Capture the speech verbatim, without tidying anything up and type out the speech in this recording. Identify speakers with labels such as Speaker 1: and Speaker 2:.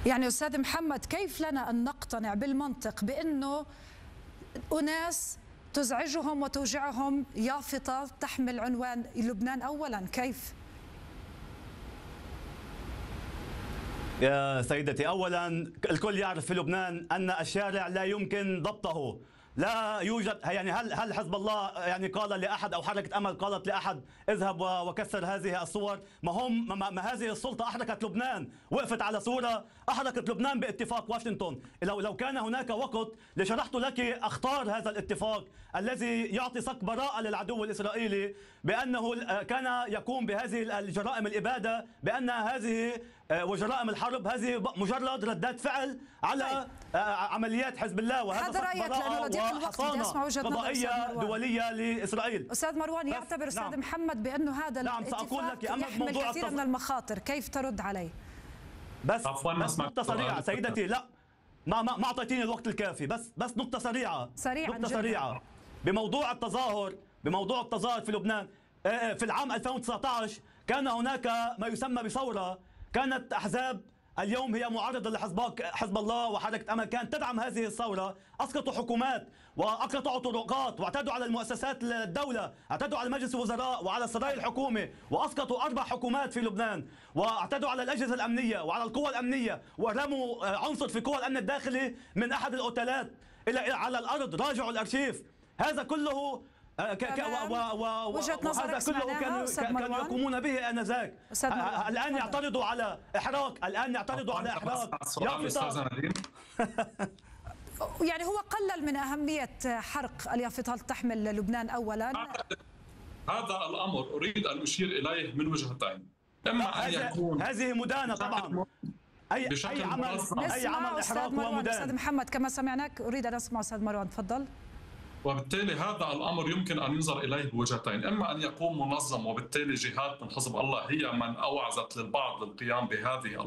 Speaker 1: يعني أستاذ محمد، كيف لنا أن نقتنع بالمنطق بأنه أناس تزعجهم وتوجعهم يافطة تحمل عنوان لبنان أولا؟ كيف؟
Speaker 2: يا سيدتي، أولا الكل يعرف في لبنان أن الشارع لا يمكن ضبطه. لا يوجد، يعني هل هل حزب الله يعني قال لاحد او حركه امل قالت لاحد اذهب وكسر هذه الصور؟ ما هم ما, ما هذه السلطه احرقت لبنان، وقفت على صوره احرقت لبنان باتفاق واشنطن. لو لو كان هناك وقت لشرحت لك اخطار هذا الاتفاق الذي يعطي صك براءه للعدو الاسرائيلي بانه كان يقوم بهذه الجرائم الاباده، بان هذه وجرائم الحرب هذه مجرد ردات فعل على عمليات حزب الله، وهذا صك براءه وحصانة قضائية دولية لإسرائيل.
Speaker 1: أستاذ مروان، يعتبر أستاذ نعم. محمد بأنه هذا
Speaker 2: نعم سأقول لك أما
Speaker 1: يحمل
Speaker 2: موضوع
Speaker 1: كثير من المخاطر، كيف ترد عليه؟
Speaker 2: بس بس نقطة سريعة سيدتي، لا ما ما ما أعطيتيني الوقت الكافي، بس بس نقطة سريعة
Speaker 1: سريعا
Speaker 2: نقطة
Speaker 1: جدا.
Speaker 2: سريعة بموضوع التظاهر بموضوع التظاهر في لبنان. في العام ألفين وتسعة عشر كان هناك ما يسمى بثورة، كانت أحزاب اليوم هي معارضة لحزب حزب الله وحركة أمل كانت تدعم هذه الثورة، أسقطوا حكومات وأقطعوا طرقات واعتدوا على المؤسسات الدولة، اعتدوا على مجلس الوزراء وعلى السرايا الحكومة، وأسقطوا أربع حكومات في لبنان، واعتدوا على الأجهزة الأمنية وعلى القوى الأمنية، ورموا عنصر في قوى الأمن الداخلي من أحد الأوتيلات إلى على الأرض. راجعوا الأرشيف. هذا كله وجهة وهذا كله كانوا كانوا يقومون به آنذاك. الآن يعترضوا على إحراق، الآن يعترضوا على إحراق.
Speaker 1: يعني هو قلل من أهمية حرق اليافطات تحمل لبنان أولا.
Speaker 3: هذا الأمر أريد أن أشير إليه من وجهتين. إما أن يكون
Speaker 2: هذه مدانة طبعا. أي أي عمل أي عمل إحراق هو مدان.
Speaker 1: أستاذ محمد كما سمعناك أريد أن أسمع أستاذ مروان، تفضل.
Speaker 3: وبالتالي هذا الأمر يمكن أن ينظر إليه بوجهتين، إما أن يكون منظم وبالتالي جهات من حزب الله هي من أوعزت للبعض للقيام بهذه